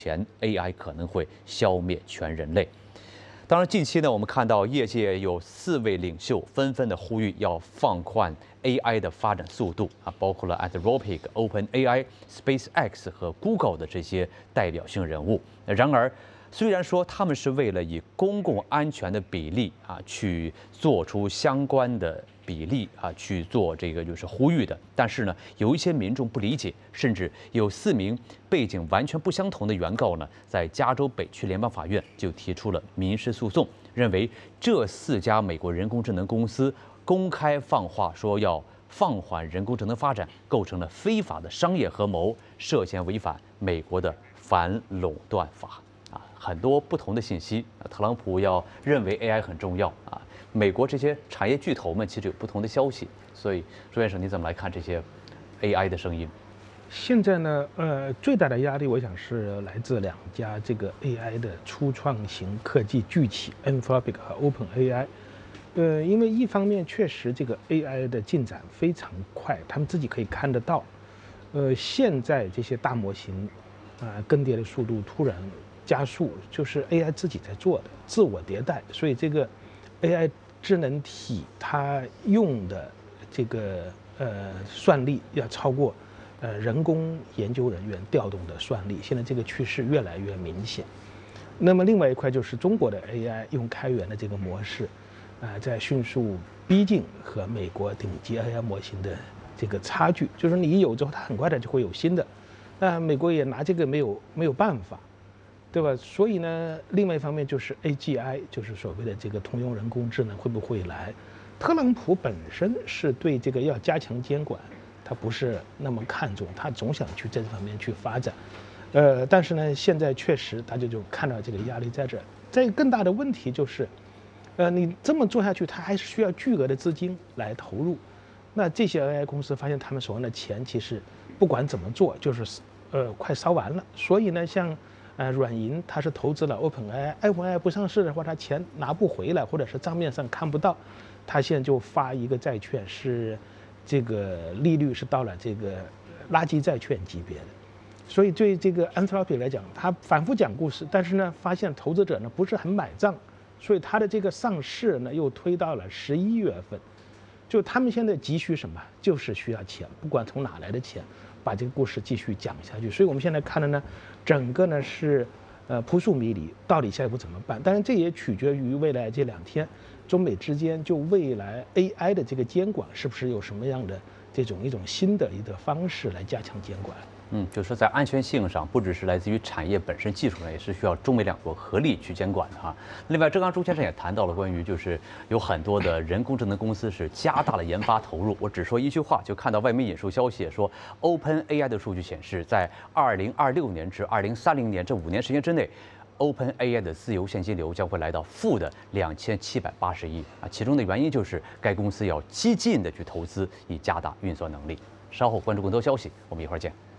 前 AI 可能会消灭全人类。当然，近期呢，我们看到业界有4位领袖纷纷的呼吁要放宽 AI 的发展速度啊，包括了 Anthropic、OpenAI、SpaceX 和 Google 的这些代表性人物。然而，虽然说他们是为了以公共安全的比例啊去做出相关的比例啊去做这个就是呼吁的，但是呢，有一些民众不理解，甚至有4名背景完全不相同的原告呢，在加州北区联邦法院就提出了民事诉讼，认为这4家美国人工智能公司公开放话说要放缓人工智能发展，构成了非法的商业合谋，涉嫌违反美国的反垄断法。很多不同的信息，特朗普要认为 AI 很重要啊，美国这些产业巨头们其实有不同的消息，所以朱先生你怎么来看这些 AI 的声音？ 现在呢，最大的压力，我想是来自2家这个 AI 的初创型科技巨企 Anthropic 和 OpenAI。因为一方面确实这个 AI 的进展非常快，他们自己可以看得到，现在这些大模型更迭的速度突然加速，就是 AI 自己在做的自我迭代，所以这个 AI 智能体它用的这个算力要超过人工研究人员调动的算力，现在这个趋势越来越明显。那么另外一块就是中国的 AI 用开源的这个模式，在迅速逼近和美国顶级 AI 模型的这个差距，就是你一有之后，它很快的就会有新的，美国也拿这个没有办法。对吧？所以呢，另外一方面就是 AGI， 就是所谓的这个通用人工智能会不会来？特朗普本身是对这个要加强监管，他不是那么看重，他总想去这方面去发展。但是呢，现在确实大家就看到这个压力在这儿。再更大的问题就是，你这么做下去，它还是需要巨额的资金来投入。那这些 AI 公司发现他们手上的钱其实不管怎么做，就是快烧完了。所以呢，像软银它是投资了 OpenAI 不上市的话，它钱拿不回来，或者是账面上看不到，它现在就发一个债券，是这个利率是到了这个垃圾债券级别的。所以对这个 Anthropic 来讲，它反复讲故事，但是呢，发现投资者呢不是很买账，所以它的这个上市呢又推到了11月份。就他们现在急需什么？就是需要钱，不管从哪来的钱，把这个故事继续讲下去。所以我们现在看的呢，整个呢是扑朔迷离，到底下一步怎么办？当然这也取决于未来这2天中美之间就未来 AI 的这个监管是不是有什么样的一种新的一个方式来加强监管。 就是说在安全性上，不只是来自于产业本身技术上，也是需要中美2国合力去监管的哈。另外，刚刚朱先生也谈到了关于就是有很多的人工智能公司是加大了研发投入。我只说一句话，就看到外媒引述消息说，OpenAI 的数据显示，在2026年至2030年这5年时间之内，OpenAI 的自由现金流将会来到负的2780亿啊。其中的原因就是该公司要激进的去投资，以加大运算能力。稍后关注更多消息，我们一会儿见。